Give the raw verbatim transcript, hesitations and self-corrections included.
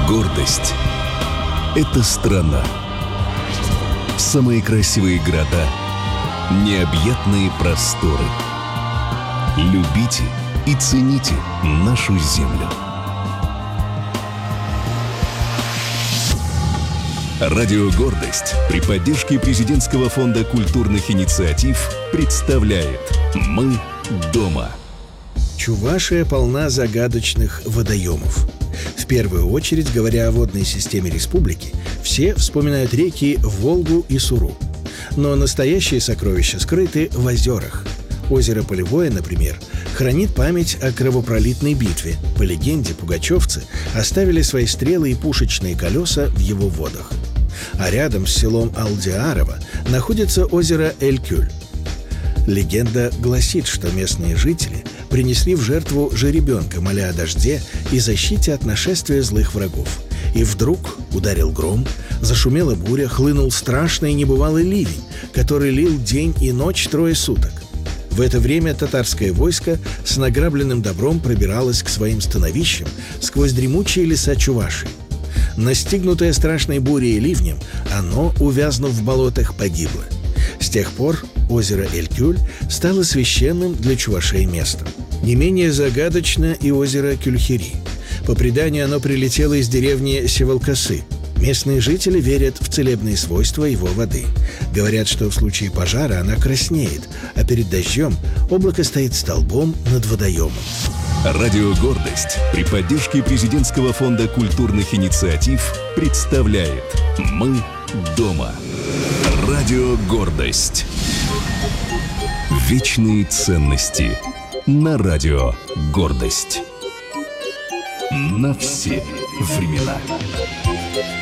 Гордость – это страна. Самые красивые города, необъятные просторы. Любите и цените нашу землю. Радио «Гордость» при поддержке Президентского фонда культурных инициатив представляет «Мы дома». Чувашия полна загадочных водоемов. В первую очередь, говоря о водной системе республики, все вспоминают реки Волгу и Суру. Но настоящие сокровища скрыты в озерах. Озеро Полевое, например, хранит память о кровопролитной битве. По легенде, пугачевцы оставили свои стрелы и пушечные колеса в его водах. А рядом с селом Алдиарово находится озеро Эль-Кюль. Легенда гласит, что местные жители принесли в жертву жеребенка, моля о дожде и защите от нашествия злых врагов. И вдруг ударил гром, зашумела буря, хлынул страшный и небывалый ливень, который лил день и ночь трое суток. В это время татарское войско с награбленным добром пробиралось к своим становищам сквозь дремучие леса Чувашии. Настигнутое страшной бурей и ливнем, оно, увязнув в болотах, погибло. С тех пор озеро Эль-Кюль стало священным для чувашей местом. Не менее загадочно и озеро Кюльхири. По преданию, оно прилетело из деревни Севалкасы. Местные жители верят в целебные свойства его воды. Говорят, что в случае пожара она краснеет, а перед дождем облако стоит столбом над водоемом. Радио «Гордость» при поддержке Президентского фонда культурных инициатив представляет «Мы дома». Радио «Гордость». Вечные ценности на радио «Гордость». На все времена.